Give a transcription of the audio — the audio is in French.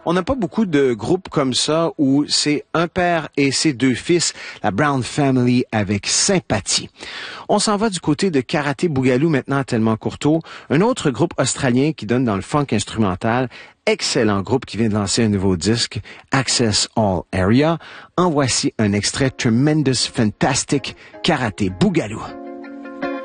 On n'a pas beaucoup de groupes comme ça où c'est un père et ses deux fils, la Brown Family avec Sympathie. On s'en va du côté de Karaté Boogaloo maintenant à Tellement Courteau, un autre groupe australien qui donne dans le funk instrumental. Excellent groupe qui vient de lancer un nouveau disque, Access All Area. En voici un extrait Tremendous Fantastic Karaté Boogaloo.